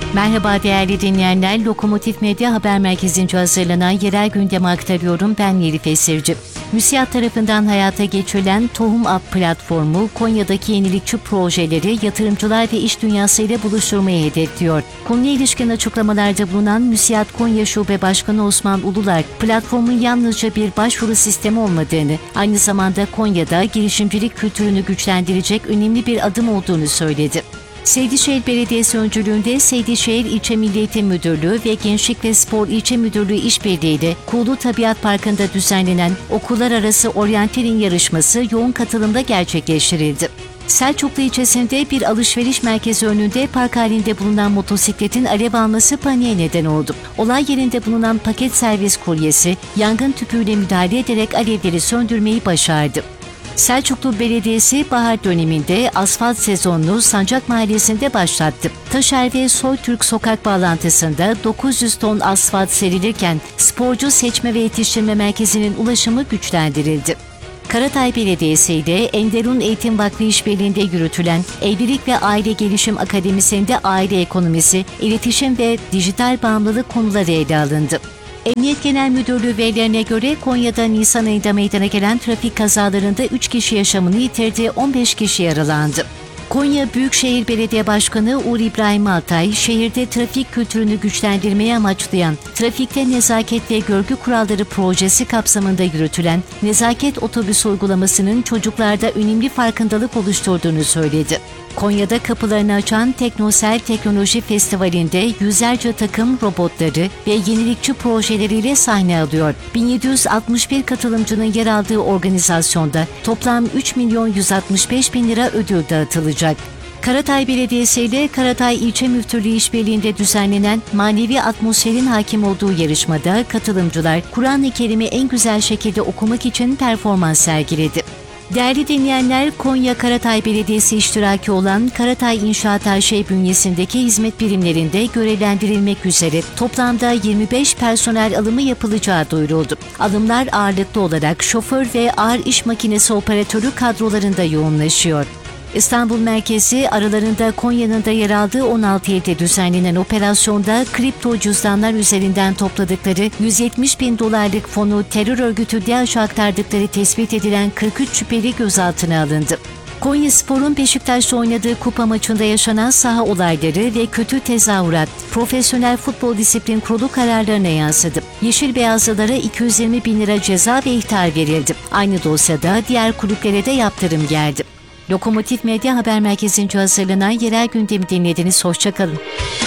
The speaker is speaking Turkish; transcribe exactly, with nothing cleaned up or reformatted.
Merhaba değerli dinleyenler, Lokomotif Medya Haber Merkezi'nce hazırlanan yerel gündemi aktarıyorum. Ben Elif Esirci. MÜSİAD tarafından hayata geçirilen Tohum App platformu, Konya'daki yenilikçi projeleri yatırımcılar ve iş dünyasıyla buluşturmayı hedefliyor. Konuya ilişkin açıklamalarda bulunan MÜSİAD Konya Şube Başkanı Osman Ulular, platformun yalnızca bir başvuru sistemi olmadığını, aynı zamanda Konya'da girişimcilik kültürünü güçlendirecek önemli bir adım olduğunu söyledi. Seydişehir Belediyesi öncülüğünde Seydişehir İlçe Milli Eğitim Müdürlüğü ve Gençlik ve Spor İlçe Müdürlüğü işbirliğiyle Kuğulu Tabiat Parkı'nda düzenlenen okullar arası oryanteling yarışması yoğun katılımda gerçekleştirildi. Selçuklu ilçesinde bir alışveriş merkezi önünde park halinde bulunan motosikletin alev alması paniğe neden oldu. Olay yerinde bulunan paket servis kuryesi yangın tüpüyle müdahale ederek alevleri söndürmeyi başardı. Selçuklu Belediyesi bahar döneminde asfalt sezonunu Sancak Mahallesi'nde başlattı. Taşer ve Soytürk sokak bağlantısında dokuz yüz ton asfalt serilirken Sporcu Seçme ve Yetiştirme Merkezi'nin ulaşımı güçlendirildi. Karatay Belediyesi ile Enderun Eğitim Vakfı işbirliğinde yürütülen Evlilik ve Aile Gelişim Akademisi'nde aile ekonomisi, iletişim ve dijital bağımlılık konuları ele alındı. Emniyet Genel Müdürlüğü verilerine göre Konya'da Nisan ayında meydana gelen trafik kazalarında üç kişi yaşamını yitirdi, on beş kişi yaralandı. Konya Büyükşehir Belediye Başkanı Uğur İbrahim Altay, şehirde trafik kültürünü güçlendirmeyi amaçlayan Trafikte Nezaket ve Görgü Kuralları projesi kapsamında yürütülen Nezaket Otobüsü uygulamasının çocuklarda önemli farkındalık oluşturduğunu söyledi. Konya'da kapılarını açan Teknosel Teknoloji Festivali'nde yüzlerce takım robotları ve yenilikçi projeleriyle sahne alıyor. bin yedi yüz altmış bir katılımcının yer aldığı organizasyonda toplam üç milyon yüz altmış beş bin lira ödül dağıtılacak. Karatay Belediyesi ile Karatay İlçe Müftülüğü işbirliğinde düzenlenen manevi atmosferin hakim olduğu yarışmada katılımcılar Kur'an-ı Kerim'i en güzel şekilde okumak için performans sergiledi. Değerli dinleyenler, Konya Karatay Belediyesi iştiraki olan Karatay İnşaat A Ş bünyesindeki hizmet birimlerinde görevlendirilmek üzere toplamda yirmi beş personel alımı yapılacağı duyuruldu. Alımlar ağırlıklı olarak şoför ve ağır iş makinesi operatörü kadrolarında yoğunlaşıyor. İstanbul merkezi aralarında Konya'nın da yer aldığı on altı ilde düzenlenen operasyonda kripto cüzdanlar üzerinden topladıkları yüz yetmiş bin dolarlık fonu terör örgütü DAEŞ'e aktardıkları tespit edilen kırk üç şüpheli gözaltına alındı. Konyaspor'un Beşiktaş'ta oynadığı kupa maçında yaşanan saha olayları ve kötü tezahürat, Profesyonel Futbol Disiplin Kurulu kararlarına yansıdı. Yeşil Beyazlılara iki yüz yirmi bin lira ceza ve ihtar verildi. Aynı dosyada diğer kulüplere de yaptırım geldi. Lokomotif Medya Haber Merkezi'nce hazırlanan yerel gündemi dinlediniz. Hoşça kalın.